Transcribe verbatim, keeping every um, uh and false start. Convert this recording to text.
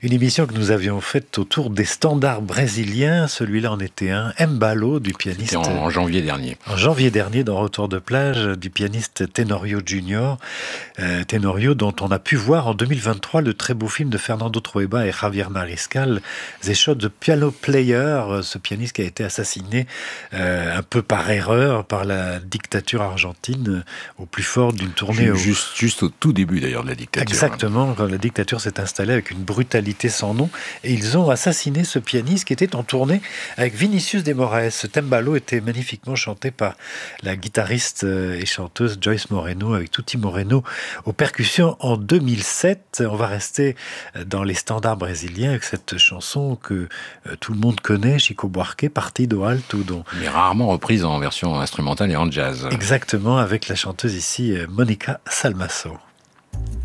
Une émission que nous avions faite autour des standards brésiliens. Celui-là en était un. Mbalo, du pianiste. C'était en janvier dernier. En janvier dernier, dans Retour de plage, du pianiste Tenorio Junior Euh, Tenorio, dont on a pu voir en deux mille vingt-trois le très beau film de Fernando Trueba et Javier Mariscal, The Shot the Piano Player, ce pianiste qui a été assassiné euh, un peu par erreur par la dictature argentine au plus fort d'une tournée. Au... Juste, juste au tout début d'ailleurs de la dictature. Exactement, quand la dictature s'est installée avec une brutalité sans nom. Et ils ont assassiné ce pianiste qui était en tournée avec Vinicius de Moraes. Ce Tembalo était magnifiquement chanté par la guitariste et chanteuse Joyce Moreno, avec Tutti Moreno aux percussions en deux mille sept. On va rester dans les standards brésiliens avec cette chanson que tout le monde connaît, Chico Buarque, Partido Alto. Dont... Mais rarement reprise en version instrumentale et en jazz. Exactement, avec la chanteuse ici, Monica Salmaso.